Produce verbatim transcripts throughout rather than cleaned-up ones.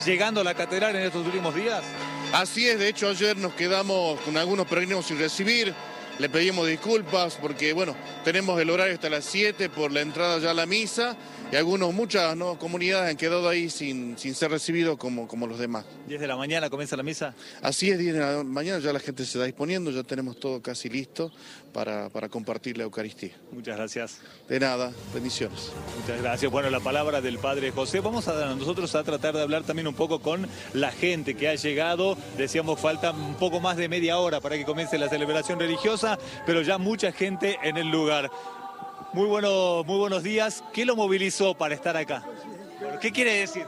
llegando a la catedral en estos últimos días? Así es, de hecho ayer nos quedamos con algunos peregrinos sin recibir, le pedimos disculpas porque bueno, tenemos el horario hasta las siete por la entrada ya a la misa y algunos, muchas ¿no? comunidades han quedado ahí sin, sin ser recibidos como, como los demás. ¿diez de la mañana comienza la misa? Así es, diez de la mañana ya la gente se está disponiendo, ya tenemos todo casi listo para, para compartir la Eucaristía. Muchas gracias. De nada, bendiciones. Muchas gracias. Bueno, la palabra del Padre José. Vamos a nosotros a tratar de hablar también un poco con la gente que ha llegado. Decíamos, falta un poco más de media hora para que comience la celebración religiosa, pero ya mucha gente en el lugar. Muy, bueno, muy buenos días. ¿Qué lo movilizó para estar acá? ¿Qué quiere decir?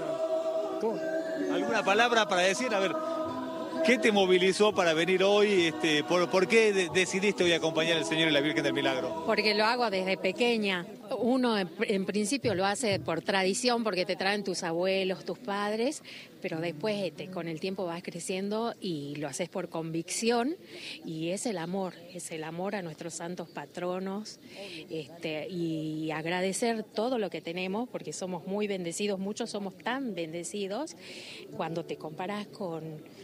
¿Alguna palabra para decir? A ver, ¿qué te movilizó para venir hoy? Este, por, ¿Por qué de, decidiste hoy acompañar al Señor y la Virgen del Milagro? Porque lo hago desde pequeña. Uno en, en principio lo hace por tradición, porque te traen tus abuelos, tus padres, pero después este, con el tiempo vas creciendo y lo haces por convicción, y es el amor, es el amor a nuestros santos patronos, este, y agradecer todo lo que tenemos, porque somos muy bendecidos, muchos somos tan bendecidos, cuando te comparas con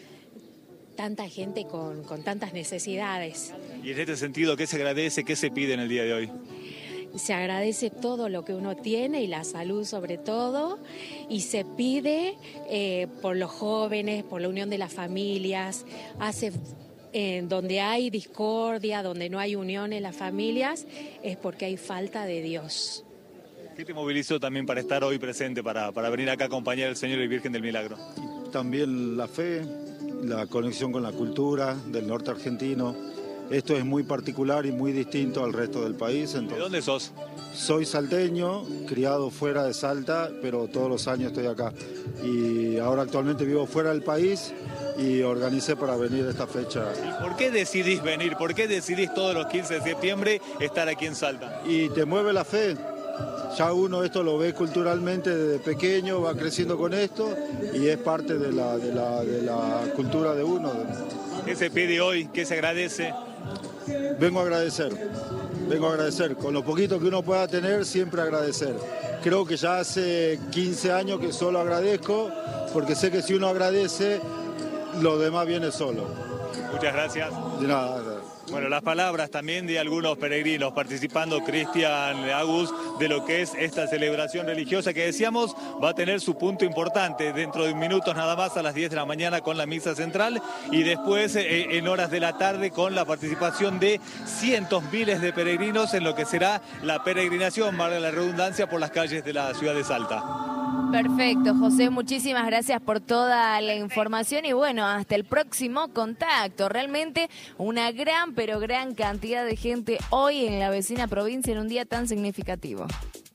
tanta gente con, con tantas necesidades. Y en este sentido, ¿qué se agradece, qué se pide en el día de hoy? Se agradece todo lo que uno tiene y la salud sobre todo, y se pide eh, por los jóvenes, por la unión de las familias. Hace eh, donde hay discordia, donde no hay unión en las familias, es porque hay falta de Dios. ¿Qué te movilizó también para estar hoy presente, para, para venir acá a acompañar al Señor y Virgen del Milagro? También la fe, la conexión con la cultura del norte argentino. Esto es muy particular y muy distinto al resto del país. Entonces, ¿de dónde sos? Soy salteño, criado fuera de Salta, pero todos los años estoy acá. Y ahora actualmente vivo fuera del país y organicé para venir a esta fecha. ¿Y por qué decidís venir? ¿Por qué decidís todos los quince de septiembre estar aquí en Salta? Y te mueve la fe. Ya uno esto lo ve culturalmente desde pequeño, va creciendo con esto y es parte de la, de la, de la cultura de uno. ¿Qué se pide hoy? ¿Qué se agradece? Vengo a agradecer, vengo a agradecer. Con lo poquito que uno pueda tener, siempre agradecer. Creo que ya hace quince años que solo agradezco, porque sé que si uno agradece, lo demás viene solo. Muchas gracias. De nada. Bueno, las palabras también de algunos peregrinos participando, Cristian, Agus, de lo que es esta celebración religiosa que decíamos va a tener su punto importante dentro de minutos nada más, a las diez de la mañana con la misa central, y después eh, en horas de la tarde con la participación de cientos, miles de peregrinos en lo que será la peregrinación, valga la redundancia, por las calles de la ciudad de Salta. Perfecto, José, muchísimas gracias por toda la información y bueno, hasta el próximo contacto. Realmente una gran, pero gran cantidad de gente hoy en la vecina provincia en un día tan significativo.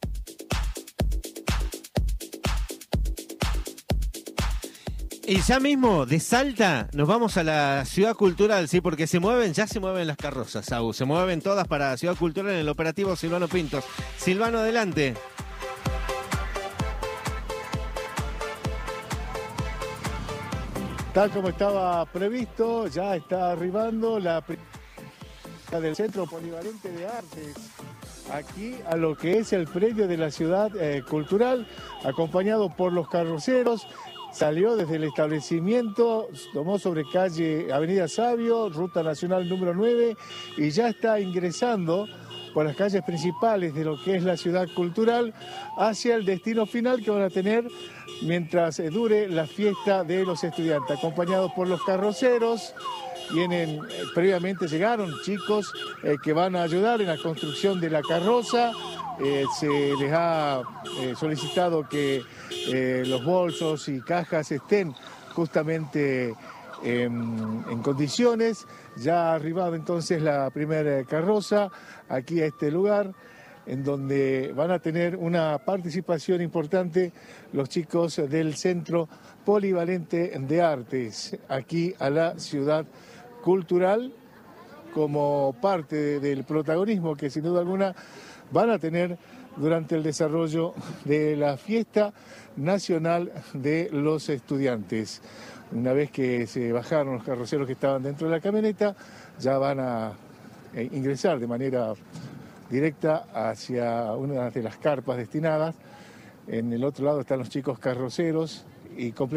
Y ya mismo, de Salta, nos vamos a la Ciudad Cultural, sí, porque se mueven, ya se mueven las carrozas, Saúl, se mueven todas para la Ciudad Cultural en el operativo Silvano Pintos. Silvano, adelante. Tal como estaba previsto, ya está arribando la primera del Centro Polivalente de Artes, aquí a lo que es el predio de la Ciudad eh, Cultural, acompañado por los carroceros. Salió desde el establecimiento, tomó sobre calle Avenida Sabio, Ruta Nacional número nueve, y ya está ingresando por las calles principales de lo que es la Ciudad Cultural hacia el destino final que van a tener mientras dure la fiesta de los estudiantes, acompañados por los carroceros. Vienen, eh, previamente llegaron chicos eh, que van a ayudar en la construcción de la carroza. Eh, se les ha eh, solicitado que eh, los bolsos y cajas estén justamente en, en condiciones. Ya ha arribado entonces la primera carroza aquí a este lugar, en donde van a tener una participación importante los chicos del Centro Polivalente de Artes, aquí a la Ciudad Cultural, como parte del protagonismo que sin duda alguna van a tener durante el desarrollo de la Fiesta Nacional de los Estudiantes. Una vez que se bajaron los carroceros que estaban dentro de la camioneta, ya van a ingresar de manera directa hacia una de las carpas destinadas. En el otro lado están los chicos carroceros y